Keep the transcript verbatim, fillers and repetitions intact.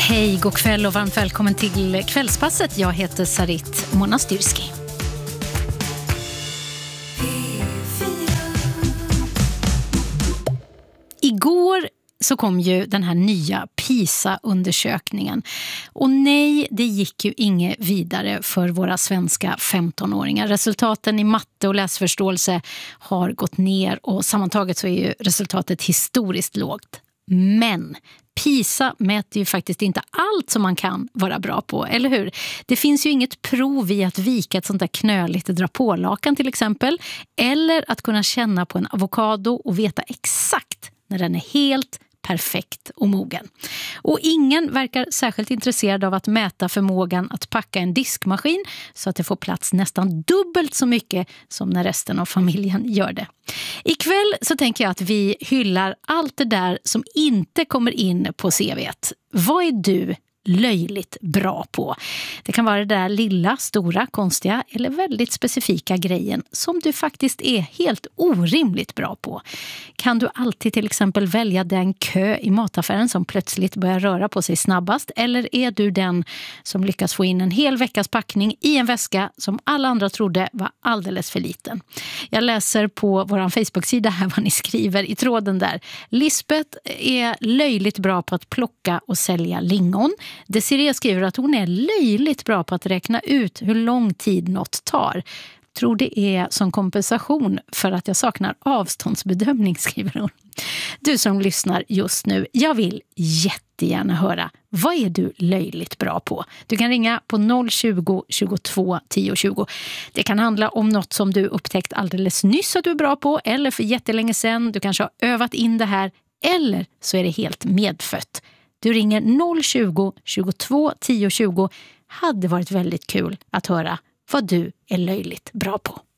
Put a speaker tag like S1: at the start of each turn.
S1: Hej, god kväll och varmt välkommen till Kvällspasset. Jag heter Sarit Monastyrski. Igår så kom ju den här nya PISA-undersökningen. Och nej, det gick ju inget vidare för våra svenska femtonåringar. Resultaten i matte och läsförståelse har gått ner och sammantaget så är ju resultatet historiskt lågt. Men PISA mäter ju faktiskt inte allt som man kan vara bra på, eller hur? Det finns ju inget prov i att vika ett sånt där knöligt drapålakan till exempel. Eller att kunna känna på en avokado och veta exakt när den är helt perfekt och mogen. Och ingen verkar särskilt intresserad av att mäta förmågan att packa en diskmaskin så att det får plats nästan dubbelt så mycket som när resten av familjen gör det. Ikväll så tänker jag att vi hyllar allt det där som inte kommer in på C V:t. Vad är du löjligt bra på? Det kan vara det där lilla, stora, konstiga eller väldigt specifika grejen som du faktiskt är helt orimligt bra på. Kan du alltid till exempel välja den kö i mataffären som plötsligt börjar röra på sig snabbast, eller är du den som lyckas få in en hel veckas packning i en väska som alla andra trodde var alldeles för liten? Jag läser på vår Facebook-sida här vad ni skriver i tråden där. Lisbeth är löjligt bra på att plocka och sälja lingon. Desiree skriver att hon är löjligt bra på att räkna ut hur lång tid något tar. Tror det är som kompensation för att jag saknar avståndsbedömning, skriver hon. Du som lyssnar just nu, jag vill jättegärna höra, vad är du löjligt bra på? Du kan ringa på noll tjugo, tjugotvå, tio tjugo. Det kan handla om något som du upptäckt alldeles nyss att du är bra på, eller för jättelänge sedan. Du kanske har övat in det här, eller så är det helt medfött. Du ringer noll tjugo, tjugotvå, tio tjugo. Hade varit väldigt kul att höra vad du är löjligt bra på.